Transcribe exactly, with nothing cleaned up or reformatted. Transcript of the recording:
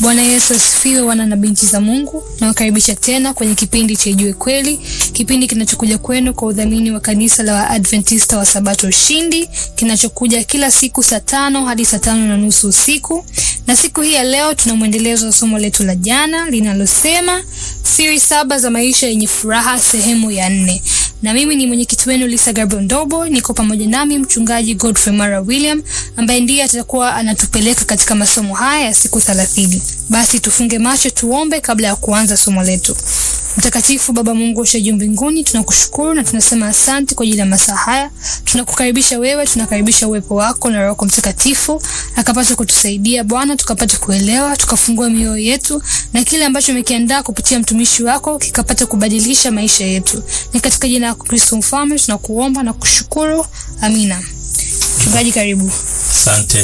Bwana Yesu asifiwe, wana na binti za Mungu. Nawakaribisha tena kwenye kipindi cha Ijue Kweli, kipindi kinachokuja kwenu kwa udhamini wa kanisa la Adventista wa Sabato Ushindi, kinachokuja kila siku saa tano hadi saa tano na nusu usiku. Na siku hii ya leo tuna mwendelezo wa somo letu la jana linalosema siri saba za maisha yenye furaha, sehemu ya nne. Na mimi ni mwenyekiti wenu Lisa Gabriel Ndobo, niko pamoja nami mchungaji Godfrey Mara William ambaye ndiye atakuwa anatupeleka katika masomo haya ya siku thelathini. Basi tufunge macho tuombe kabla ya kuanza somo letu. Mtakatifu Baba Mungu ushaji mbinguni, tunakushukuru na tunasema asante kwa ajili ya masaa haya. Tunakukaribisha wewe, tunakaribisha uwepo wako na Roho Mtakatifu akapata kutusaidia Bwana, tukapata kuelewa, tukafungua mioyo yetu na kile ambacho umekiandaa kupitia mtumishi wako kikapata kubadilisha maisha yetu. Ni katika jina la Kristo Mfalme tunakuomba na kushukuru. Amina. Mchungaji, karibu. Asante.